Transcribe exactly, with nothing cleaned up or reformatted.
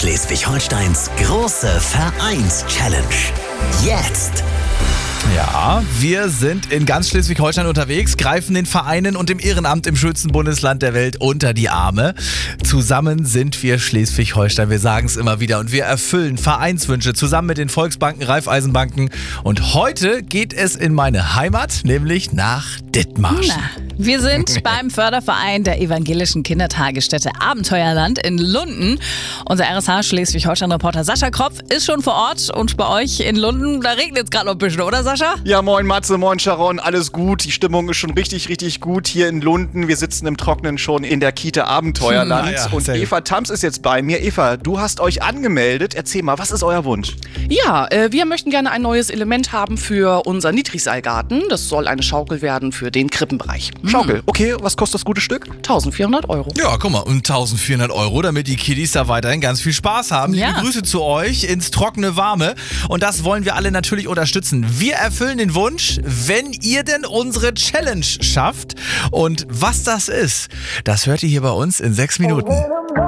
Schleswig-Holsteins große Vereins-Challenge. Jetzt! Ja, wir sind in ganz Schleswig-Holstein unterwegs, greifen den Vereinen und dem Ehrenamt im schönsten Bundesland der Welt unter die Arme. Zusammen sind wir Schleswig-Holstein, wir sagen es immer wieder, und wir erfüllen Vereinswünsche zusammen mit den Volksbanken, Raiffeisenbanken. Und heute geht es in meine Heimat, nämlich nach Dithmarschen. Na, wir sind beim Förderverein der evangelischen Kindertagesstätte Abenteuerland in Lunden. Unser R S H Schleswig-Holstein-Reporter Sascha Kropf ist schon vor Ort, und bei euch in Lunden, da regnet es gerade noch ein bisschen, oder Sascha? Ja, moin Matze, moin Sharon, alles gut. Die Stimmung ist schon richtig, richtig gut hier in Lunden. Wir sitzen im Trockenen schon in der Kita Abenteuerland. Hm, ja, und Eva Tams ist jetzt bei mir. Eva, du hast euch angemeldet. Erzähl mal, was ist euer Wunsch? Ja, äh, wir möchten gerne ein neues Element haben für unser Niedrigseilgarten. Das soll eine Schaukel werden für den Krippenbereich. Schaukel, okay, was kostet das gute Stück? eintausendvierhundert Euro. Ja, guck mal, um eintausendvierhundert Euro, damit die Kiddies da weiterhin ganz viel Spaß haben. Ja. Liebe Grüße zu euch ins trockene Warme. Und das wollen wir alle natürlich unterstützen. Wir erfüllen den Wunsch, wenn ihr denn unsere Challenge schafft. Und was das ist, das hört ihr hier bei uns in sechs Minuten.